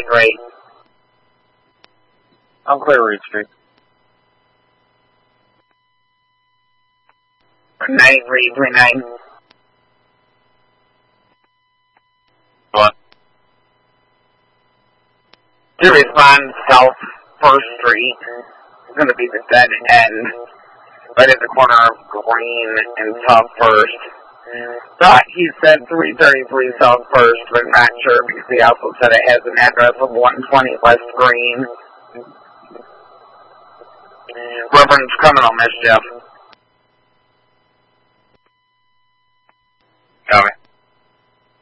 393. I'll clear Reed Street. 9339. What? To respond South 1st Street. It's going to be the dead end. Right at the corner of Green and South 1st. Thought he said 333 South 1st, but not sure because he also said it has an address of 120 West Green. Reference criminal mischief. Copy.